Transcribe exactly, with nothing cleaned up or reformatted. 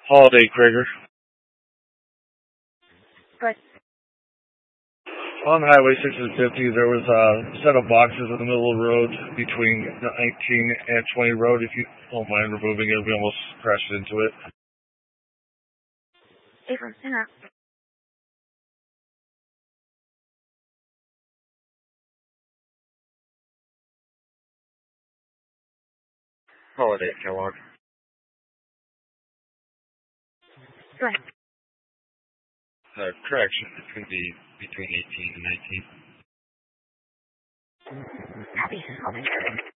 Holiday, Krager. Good. On Highway six fifty, there was a set of boxes in the middle of the road between nineteen and twenty Road. If you don't mind removing it, we almost crashed into it. Abrams, hang on. Holiday, Kellogg. Go ahead. Uh, correction, it's going to be between eighteen and nineteen. Happy.